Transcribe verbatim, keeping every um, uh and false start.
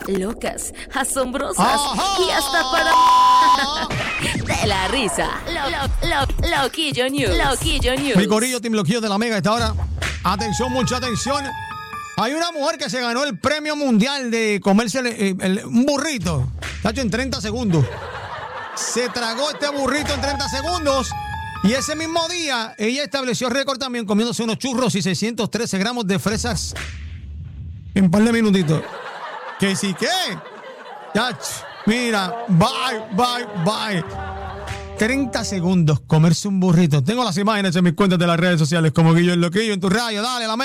locas, asombrosas Ajá. y hasta para de la risa. Lo, lo, lo, Loquillo News. Loquillo News. Mi corillo, Team Loquillo de la Mega, esta hora. Atención, mucha atención. Hay una mujer que se ganó el premio mundial de comerse el, el, el, un burrito. Tacho, en treinta segundos. Se tragó este burrito en treinta segundos. Y ese mismo día, ella estableció récord también comiéndose unos churros y seiscientos trece gramos de fresas en un par de minutitos. ¿Que sí qué? Tacho, mira, bye, bye, bye. treinta segundos comerse un burrito. Tengo las imágenes en mis cuentas de las redes sociales como Guillo el Loquillo en tu radio. Dale, la Mega.